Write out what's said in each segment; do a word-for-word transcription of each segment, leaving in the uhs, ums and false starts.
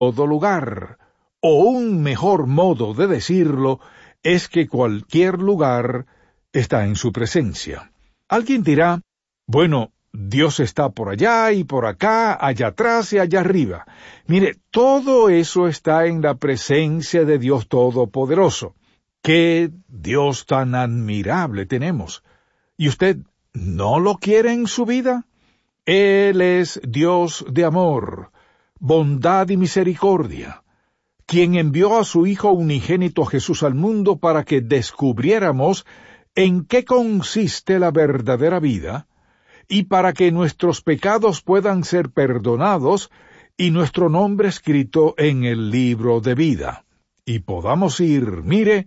todo lugar. O un mejor modo de decirlo es que cualquier lugar está en su presencia. Alguien dirá, bueno, Dios está por allá y por acá, allá atrás y allá arriba. Mire, todo eso está en la presencia de Dios Todopoderoso. ¡Qué Dios tan admirable tenemos! ¿Y usted no lo quiere en su vida? Él es Dios de amor, bondad y misericordia, quien envió a su Hijo unigénito Jesús al mundo para que descubriéramos en qué consiste la verdadera vida, y para que nuestros pecados puedan ser perdonados y nuestro nombre escrito en el libro de vida, y podamos ir, mire,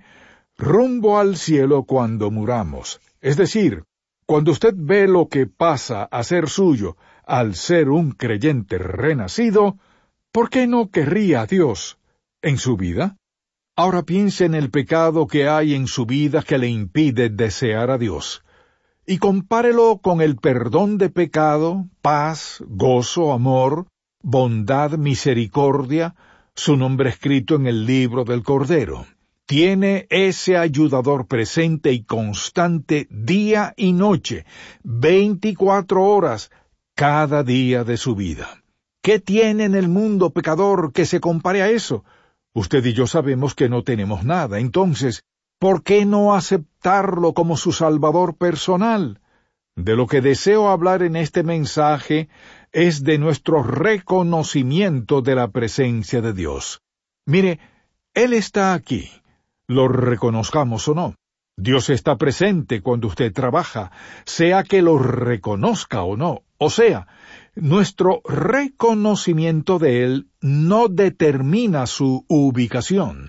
rumbo al cielo cuando muramos. Es decir, cuando usted ve lo que pasa a ser suyo al ser un creyente renacido, ¿por qué no querría a Dios en su vida? Ahora piense en el pecado que hay en su vida que le impide desear a Dios, y compárelo con el perdón de pecado, paz, gozo, amor, bondad, misericordia, su nombre escrito en el libro del Cordero. Tiene ese ayudador presente y constante día y noche, veinticuatro horas, cada día de su vida. ¿Qué tiene en el mundo pecador que se compare a eso? Usted y yo sabemos que no tenemos nada. Entonces, ¿por qué no aceptarlo como su Salvador personal? De lo que deseo hablar en este mensaje es de nuestro reconocimiento de la presencia de Dios. Mire, Él está aquí, lo reconozcamos o no. Dios está presente cuando usted trabaja, sea que lo reconozca o no. O sea, nuestro reconocimiento de Él no determina su ubicación.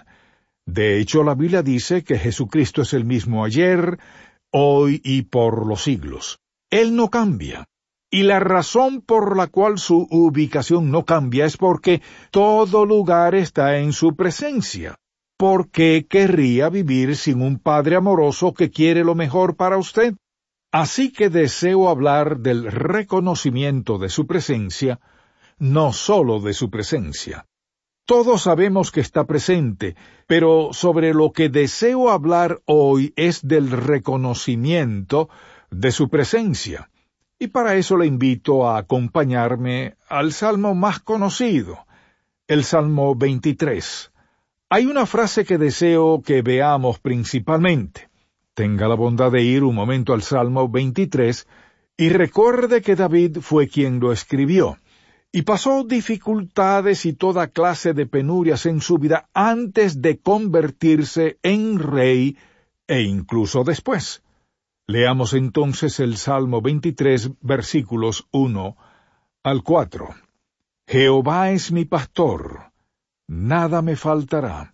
De hecho, la Biblia dice que Jesucristo es el mismo ayer, hoy y por los siglos. Él no cambia. Y la razón por la cual su ubicación no cambia es porque todo lugar está en su presencia. ¿Por qué querría vivir sin un Padre amoroso que quiere lo mejor para usted? Así que deseo hablar del reconocimiento de su presencia, no solo de su presencia. Todos sabemos que está presente, pero sobre lo que deseo hablar hoy es del reconocimiento de su presencia. Y para eso le invito a acompañarme al salmo más conocido, el Salmo veintitrés. Hay una frase que deseo que veamos principalmente. Tenga la bondad de ir un momento al Salmo veintitrés y recuerde que David fue quien lo escribió. Y pasó dificultades y toda clase de penurias en su vida antes de convertirse en rey e incluso después. Leamos entonces el Salmo veintitrés, versículos uno al cuatro. Jehová es mi pastor, nada me faltará.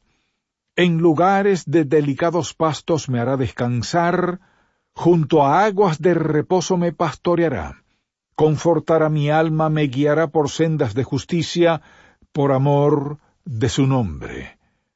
En lugares de delicados pastos me hará descansar, junto a aguas de reposo me pastoreará. Confortará mi alma, me guiará por sendas de justicia, por amor de su nombre.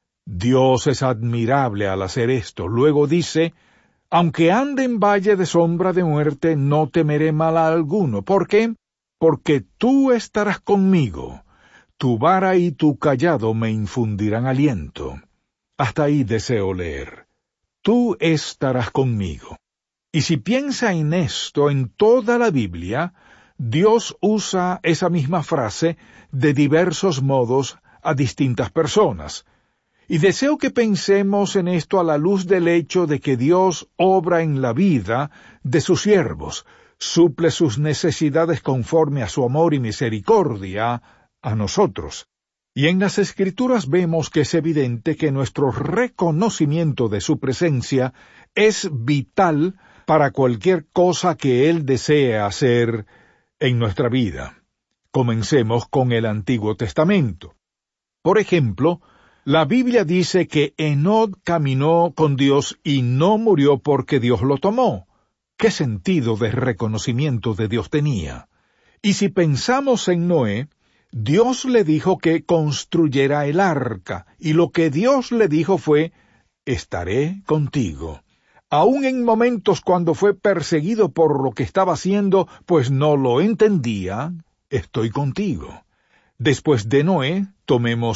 Dios es admirable al hacer esto. Luego dice, aunque ande en valle de sombra de muerte, no temeré mal alguno. ¿Por qué? Porque tú estarás conmigo. Tu vara y tu cayado me infundirán aliento. Hasta ahí deseo leer. Tú estarás conmigo. Y si piensa en esto en toda la Biblia, Dios usa esa misma frase de diversos modos a distintas personas. Y deseo que pensemos en esto a la luz del hecho de que Dios obra en la vida de sus siervos, suple sus necesidades conforme a su amor y misericordia a nosotros. Y en las Escrituras vemos que es evidente que nuestro reconocimiento de su presencia es vital para cualquier cosa que Él desee hacer en nuestra vida. Comencemos con el Antiguo Testamento. Por ejemplo, la Biblia dice que Enoc caminó con Dios y no murió porque Dios lo tomó. ¿Qué sentido de reconocimiento de Dios tenía? Y si pensamos en Noé, Dios le dijo que construyera el arca, y lo que Dios le dijo fue, estaré contigo. Aun en momentos cuando fue perseguido por lo que estaba haciendo, pues no lo entendía, estoy contigo. Después de Noé, tomemos